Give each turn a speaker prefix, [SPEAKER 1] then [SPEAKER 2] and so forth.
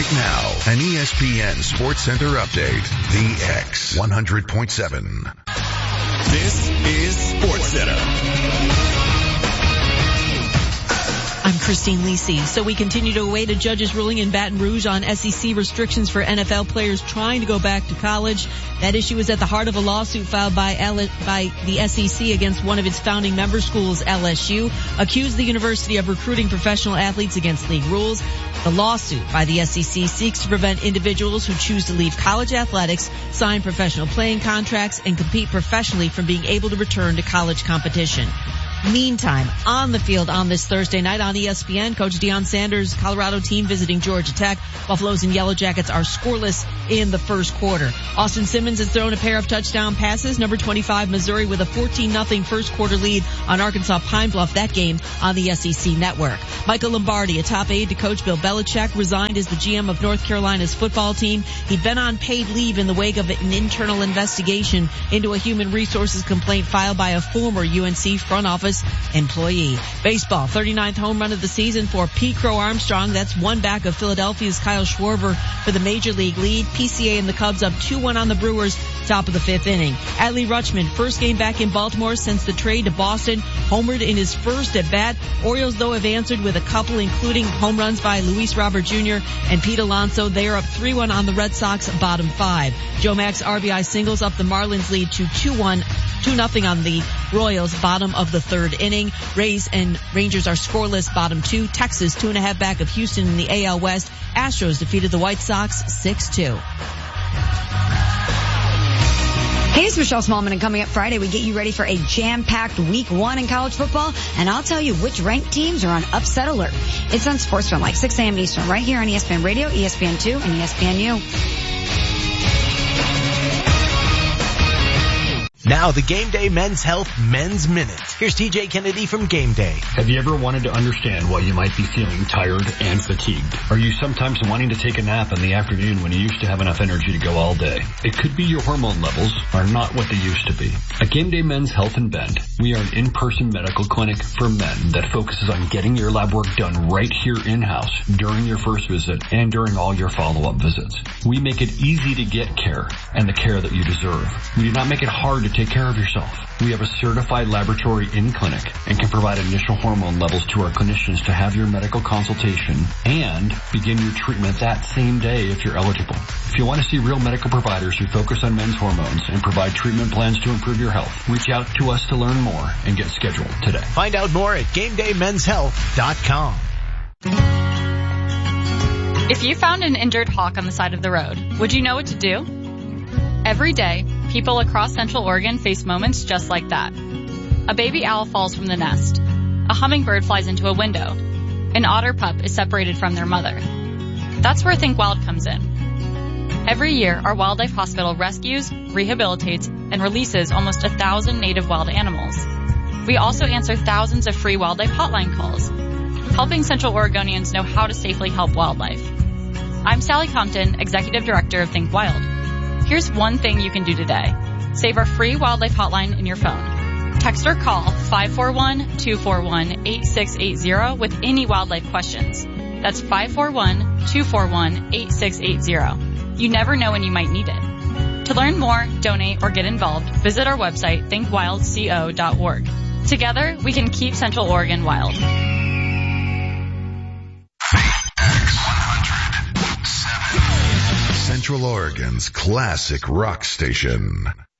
[SPEAKER 1] Right now, an ESPN Sports Center update. The X 100.7.
[SPEAKER 2] This is Sports Center.
[SPEAKER 3] I'm Christine Lisi. So we continue to await a judge's ruling in Baton Rouge on SEC restrictions for NFL players trying to go back to college. That issue is at the heart of a lawsuit filed by the SEC against one of its founding member schools, LSU, accused the university of recruiting professional athletes against league rules. The lawsuit by the SEC seeks to prevent individuals who choose to leave college athletics, sign professional playing contracts, and compete professionally from being able to return to college competition. Meantime, on the field on this Thursday night on ESPN, Coach Deion Sanders' Colorado team visiting Georgia Tech. Buffaloes and Yellow Jackets are scoreless in the first quarter. Austin Simmons has thrown a pair of touchdown passes. Number 25, Missouri, with a 14-0 first quarter lead on Arkansas Pine Bluff. That game on the SEC Network. Michael Lombardi, a top aide to Coach Bill Belichick, resigned as the GM of North Carolina's football team. He'd been on paid leave in the wake of an internal investigation into a human resources complaint filed by a former UNC front office employee. Baseball, 39th home run of the season for P. Crow Armstrong. That's one back of Philadelphia's Kyle Schwarber for the major league lead. PCA and the Cubs up 2-1 on the Brewers, top of the fifth inning. Adley Rutschman, first game back in Baltimore since the trade to Boston, homered in his first at bat. Orioles, though, have answered with a couple, including home runs by Luis Robert Jr. and Pete Alonso. They are up 3-1 on the Red Sox, bottom five. Joe Max RBI singles up the Marlins lead to 2-0 on the Royals, bottom of the third inning. Rays and Rangers are scoreless, bottom two. Texas 2.5 back of Houston in the AL West. Astros defeated the White Sox 6-2.
[SPEAKER 4] Hey, it's Michelle Smallman, and coming up Friday, we get you ready for a jam-packed week one in college football, and I'll tell you which ranked teams are on upset alert. It's on Sports Film, like 6 a.m. Eastern, right here on ESPN Radio, ESPN2, and ESPNU.
[SPEAKER 5] Now the Game Day Men's Health Men's Minute. Here's TJ Kennedy from Game Day.
[SPEAKER 6] Have you ever wanted to understand why you might be feeling tired and fatigued? Are you sometimes wanting to take a nap in the afternoon when you used to have enough energy to go all day? It could be your hormone levels are not what they used to be. At Game Day Men's Health in Bend, we are an in-person medical clinic for men that focuses on getting your lab work done right here in-house during your first visit and during all your follow-up visits. We make it easy to get care and the care that you deserve. We do not make it hard to take care of yourself. We have a certified laboratory in clinic and can provide initial hormone levels to our clinicians to have your medical consultation and begin your treatment that same day if you're eligible. If you want to see real medical providers who focus on men's hormones and provide treatment plans to improve your health, reach out to us to learn more and get scheduled today.
[SPEAKER 5] Find out more at GameDayMen'sHealth.com.
[SPEAKER 7] If you found an injured hawk on the side of the road, would you know what to do? Every day, people across Central Oregon face moments just like that. A baby owl falls from the nest. A hummingbird flies into a window. An otter pup is separated from their mother. That's where Think Wild comes in. Every year, our wildlife hospital rescues, rehabilitates, and releases almost 1,000 native wild animals. We also answer thousands of free wildlife hotline calls, helping Central Oregonians know how to safely help wildlife. I'm Sally Compton, Executive Director of Think Wild. Here's one thing you can do today. Save our free wildlife hotline in your phone. Text or call 541-241-8680 with any wildlife questions. That's 541-241-8680. You never know when you might need it. To learn more, donate, or get involved, visit our website, thinkwildco.org. Together, we can keep Central Oregon wild.
[SPEAKER 1] Central Oregon's classic rock station.